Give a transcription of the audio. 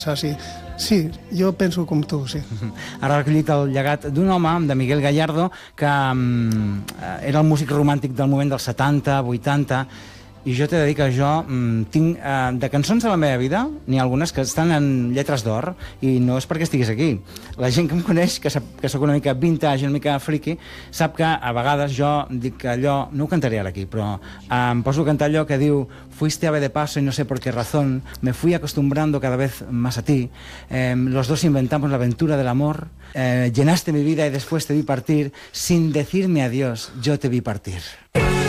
Sí, sí, jo penso com tu, sí. Ara ha recollit el llegat d'un home, de Miguel Gallardo, que era el músic romàntic del moment dels 70, 80, i jo t'he de dir que jo tinc de cançons de la meva vida, n'hi ha algunes que estan en lletres d'or, i no és perquè estigués aquí. La gent que em coneix, que sap que sóc una mica vintage, una mica friki, sap que a vegades jo dic que allò, no ho cantaré ara aquí, però em poso a cantar allò que diu: fuiste ave de paso y no sé por qué razón, me fui acostumbrando cada vez más a ti, los dos inventamos la aventura del amor, llenaste mi vida y después te vi partir, sin decirme adiós, yo te vi partir.